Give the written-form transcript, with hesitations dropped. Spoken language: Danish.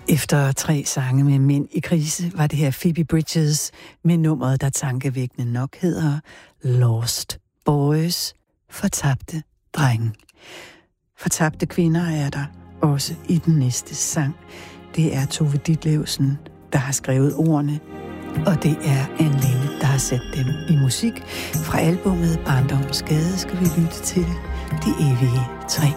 Efter 3 sange med mænd i krise, var det her Phoebe Bridgers med nummeret, der tankevækkende nok hedder Lost Boys, fortabte drenge. Fortabte kvinder er der også i den næste sang. Det er Tove Ditlevsen, der har skrevet ordene, og det er Anne Linnet, der har sat dem i musik. Fra albumet Barndommens Gade skal vi lytte til De Evige 3.